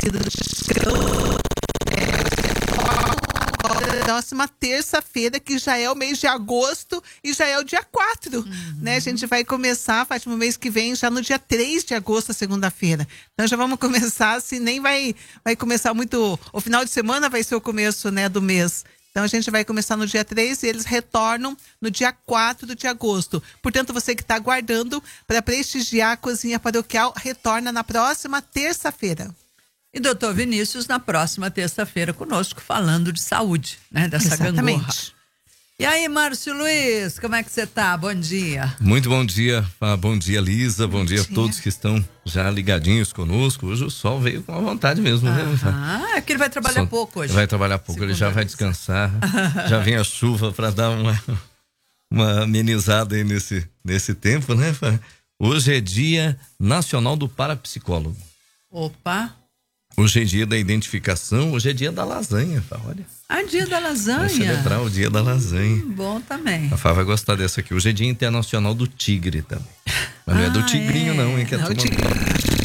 período de descanso. Próxima terça-feira, que já é o mês de agosto e já é o dia 4, né? A gente vai começar, Fátima, o mês que vem, já no dia 3 de agosto, a segunda-feira. Então já vamos começar, assim, nem vai começar muito... O final de semana vai ser o começo, né, do mês. Então a gente vai começar no dia 3 e eles retornam no dia 4 de agosto. Portanto, você que está aguardando para prestigiar a cozinha paroquial, retorna na próxima terça-feira. E doutor Vinícius, na próxima terça-feira conosco, falando de saúde, né? Dessa gangorra. E aí, Márcio Luiz, como é que você tá? Bom dia. Muito bom dia, bom dia, Lisa, bom dia a todos que estão já ligadinhos conosco. Hoje o sol veio com a vontade mesmo, né? É que ele vai trabalhar pouco hoje. Vai trabalhar pouco, ele já vai descansar, já vem a chuva para dar uma amenizada aí nesse tempo, né? Hoje é Dia Nacional do Parapsicólogo. Opa! Hoje é dia da identificação, hoje é dia da lasanha, olha. Dia da lasanha. Vamos celebrar o dia da lasanha. Bom também. A Fá vai gostar dessa aqui. Hoje é dia internacional do tigre também. Mas não é do tigrinho não, hein? Que é não,